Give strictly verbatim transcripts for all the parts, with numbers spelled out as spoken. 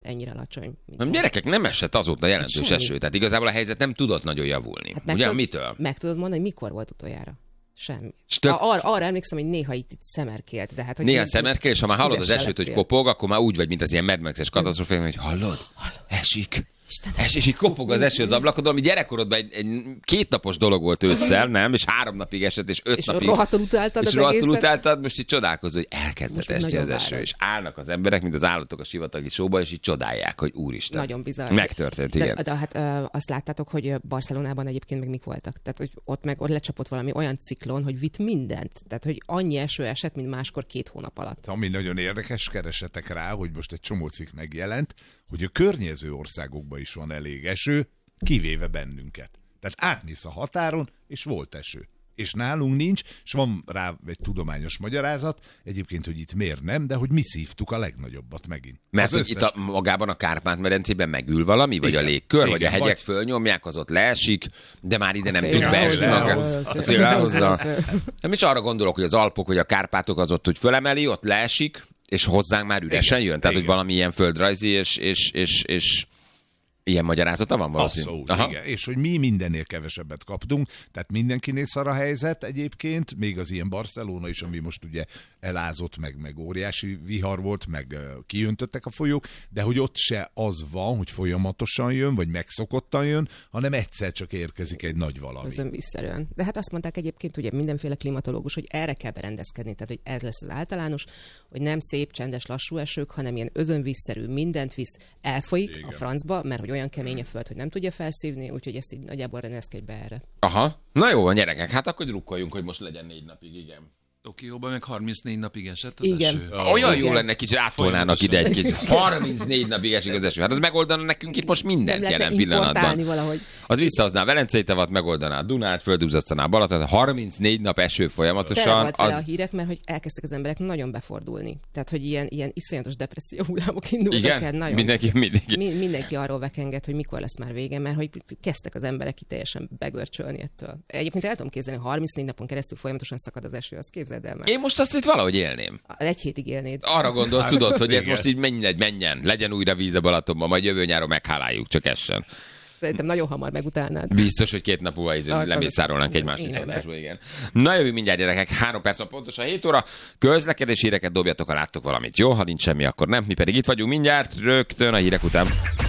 ennyire alacsony. Nem, gyerekek, nem esett azóta jelentős Semmi. eső, tehát igazából a helyzet nem tudott nagyon javulni. Hát ugye, tudod, mitől? Meg tudod mondani, hogy mikor volt utoljára? Semmi. Tök... Ar- arra emlékszem, hogy néha itt, itt szemerkélt. De hát, hogy néha szemerkél, és ha már hallod az esőt, hogy kopog, akkor már úgy vagy, mint az ilyen Mad Max-es katasztrófában, hogy hallod? Esik. Es, és így kopog az eső az ablakodon, ami gyerekkorodban egy, egy kétnapos dolog volt ősszel, nem? És három napig esett, és öt és napig. rohadtul utáltad és az rohadtul egészet. utáltad, most így csodálkozol, hogy elkezdett Most esni az eső, várod. és állnak az emberek, mint az állatok a sivatagi sóba, és így csodálják, hogy úristen. Nagyon bizarr. Megtörtént, igen. De, de hát ö, azt láttátok, hogy Barcelonában egyébként meg mik voltak. Tehát, hogy ott meg ott lecsapott valami olyan ciklon, hogy vitt mindent. Tehát, hogy annyi eső esett, mint máskor két hónap alatt. Ami nagyon érdekes, keresetek rá, hogy most egy csomó cikk megjelent, hogy a környező országokban is van elég eső, kivéve bennünket. Tehát átmész a határon, és volt eső. És nálunk nincs, és van rá egy tudományos magyarázat, egyébként, hogy itt miért nem, de hogy mi szívtuk a legnagyobbat megint. Mert hogy összes... itt a, magában a Kárpát-medencében megül valami, vagy igen, a légkör, igen, vagy a hegyek vagy... fölnyomják, az ott leesik, de már ide A nem szél tud ráhozza, beesni. ráhozza, A szél ráhozza. ráhozza. Nem is arra gondolok, hogy az Alpok, vagy a Kárpátok az ott, hogy fölemeli, ott leesik, és hozzánk már üresen jön. Tehát, igen. hogy valami ilyen földrajzi, és, és, és, és ilyen magyarázata van valószínűleg. Abszolút, igen. És hogy mi mindennél kevesebbet kaptunk, tehát mindenkinél szar a helyzet egyébként, még az ilyen Barcelona is, ami most ugye elázott, meg, meg óriási vihar volt, meg uh, kiöntöttek a folyók, de hogy ott se az van, hogy folyamatosan jön, vagy megszokottan jön, hanem egyszer csak érkezik egy nagy valami. Az nem visszerűen. De hát azt mondták egyébként, ugye mindenféle klimatológus, hogy erre kell berendezkedni, tehát hogy ez lesz az általános, hogy nem szép, csendes, lassú esők, hanem ilyen özönvízszerű, mindent visz, elfolyik igen. a francba, mert hogy olyan kemény a föld, hogy nem tudja felszívni, úgyhogy ezt így nagyjából rendezkedj be erre. Aha. Na jó van, gyerekek, hát akkor drukkoljunk, hogy most legyen négy napig, igen. Tokióban meg harmincnégy napig esett az igen. eső. Olyan igen. jó lenne, kicsit átolnának ide egy kicsit. harmincnégy napig esik az eső. Hát az megoldana nekünk itt most mindent Nem jelen lehetne importálni pillanatban. valahogy. Az visszahozná a Velencei tavat, megoldaná a Dunát, földúzasztaná a Balaton, harmincnégy nap eső Tele folyamatosan. volt vele Az... a hírek, mert hogy elkezdtek az emberek nagyon befordulni. Tehát, hogy ilyen, ilyen iszonyatos depresszió hullámok indultak Igen? el. Nagyon. Mindenki, mindenki. Mi, mindenki arról vekenget, hogy mikor lesz már vége, mert hogy kezdtek az emberek ki teljesen begörcsölni ettől. Egyébként el tudom képzelni, harmincnégy napon keresztül folyamatosan szakad az eső, azt képzeld el meg. Én most azt itt valahogy élném. Egy hétig élnéd. Arra gondolsz, tudod, hogy ez Igen. most így menjen, menjen, legyen újra víz a Balatonban, majd jövő nyáron megháláljuk, csak essen. Szerintem nagyon hamar megutálnád. Biztos, hogy két nap múlva izé Akkor- lemészárolnánk egy másik Igen. adásba, igen. Na jövő mindjárt, gyerekek, három perc van pontosan hét óra. Közlekedési híreket dobjatok, ha láttok valamit. Jó, ha nincs semmi, akkor nem. Mi pedig itt vagyunk mindjárt, rögtön a hírek után.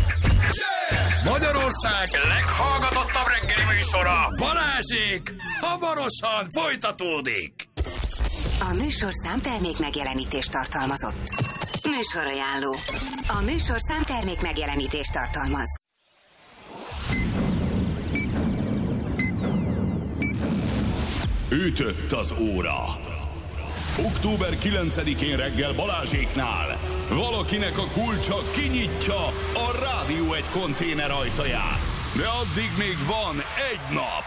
Magyarország leghallgatottabb reggeli műsora, Balázsék, hamarosan folytatódik. A műsorszám termék megjelenítést tartalmazott. Műsorajánló. A műsorszám termék megjelenítést tartalmaz. Ütött az óra. október kilencedikén reggel Balázséknál valakinek a kulcsa kinyitja a Rádió egy konténer ajtaját. De addig még van egy nap.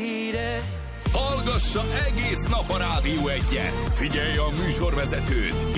Hallgassa egész nap a Rádió egyet. Figyelj a műsorvezetőt.